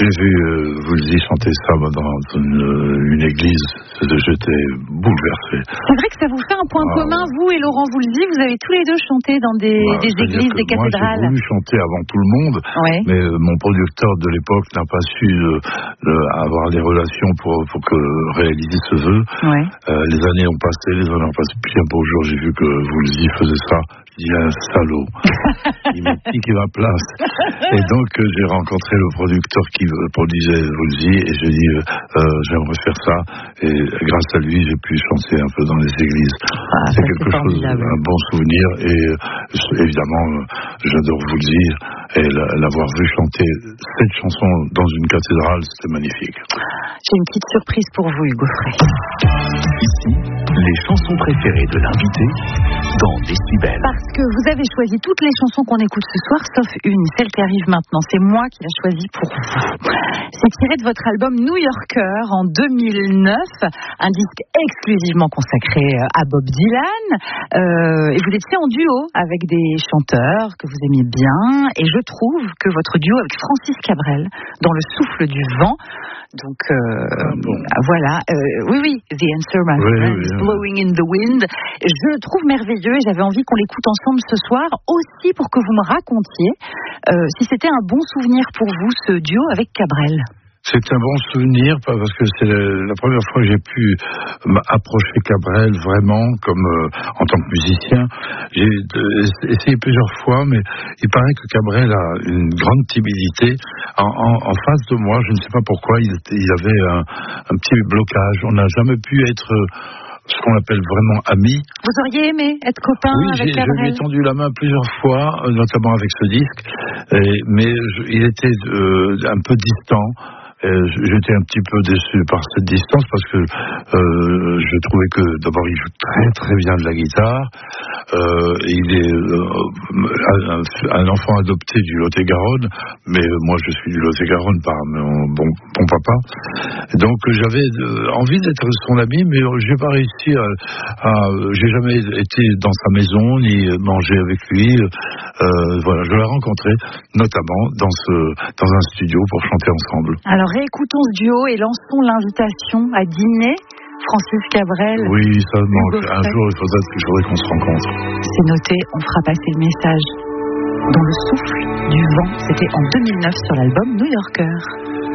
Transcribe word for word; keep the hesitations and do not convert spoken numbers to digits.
J'ai vu euh, Woolsey chanter ça dans une, une église. J'étais bouleversé. C'est vrai que ça vous fait un point ah, commun, vous et Laurent Woolsey. Vous avez tous les deux chanté dans des, bah, des églises, des cathédrales. Moi, j'ai voulu chanter avant tout le monde, ouais. mais euh, mon producteur de l'époque n'a pas su euh, euh, avoir les relations pour, pour que réaliser ce vœu. Ouais. Euh, les années ont passé, les années ont passé. Puis un beau jour, j'ai vu que Woolsey faisait ça. Il y a un salaud. Il m'a piqué ma place. Et donc, euh, j'ai rencontré le producteur qui euh, produisait Woolsey et j'ai dit, euh, euh, j'aimerais faire ça. Et grâce à lui, j'ai pu chanter un peu dans les églises. Ah, c'est quelque chose, un bon souvenir. Et euh, évidemment, euh, j'adore Woolsey. Et l'avoir vu chanter cette chanson dans une cathédrale, c'était magnifique. J'ai une petite surprise pour vous, Hugo Frey. Ici, les chansons préférées de l'invité dans Décibel. Parce que vous avez choisi toutes les chansons qu'on écoute ce soir, sauf une, celle qui arrive maintenant. C'est moi qui l'ai choisie pour vous. C'est tiré de votre album New Yorker en deux mille neuf, un disque exclusivement consacré à Bob Dylan. Euh, et vous étiez en duo avec des chanteurs que vous aimiez bien. Et je trouve que votre duo avec Francis Cabrel, dans Le souffle du vent, donc euh, ah bon. voilà, euh, oui oui, The Answer My oui, Friend, oui, oui. Blowing in the Wind, je le trouve merveilleux et j'avais envie qu'on l'écoute ensemble ce soir, aussi pour que vous me racontiez euh, si c'était un bon souvenir pour vous ce duo avec Cabrel. C'est un bon souvenir parce que c'est la, la première fois que j'ai pu m'approcher Cabrel vraiment comme euh, en tant que musicien. J'ai euh, essayé plusieurs fois, mais il paraît que Cabrel a une grande timidité. En, en, en face de moi, je ne sais pas pourquoi, il, était, il avait un, un petit blocage. On n'a jamais pu être euh, ce qu'on appelle vraiment amis. Vous auriez aimé être copain oui, avec Cabrel? Oui, je lui ai tendu la main plusieurs fois, notamment avec ce disque, et, mais je, il était euh, un peu distant. Euh, j'étais un petit peu déçu par cette distance parce que euh, je trouvais que d'abord il joue très très bien de la guitare. Euh, il est euh, un, un enfant adopté du Lot-et-Garonne, mais moi je suis du Lot-et-Garonne par mon bon, bon papa. Donc j'avais euh, envie d'être son ami, mais j'ai pas réussi à, à j'ai jamais été dans sa maison ni mangé avec lui. Euh, voilà, je l'ai rencontré notamment dans ce dans un studio pour chanter ensemble. Alors réécoutons ce duo et lançons l'invitation à dîner. Francis Cabrel. Oui, ça me manque. Un jour, il faudrait, il faudrait qu'on se rencontre. C'est noté, on fera passer le message. Dans le souffle du vent, c'était en deux mille neuf sur l'album New Yorker.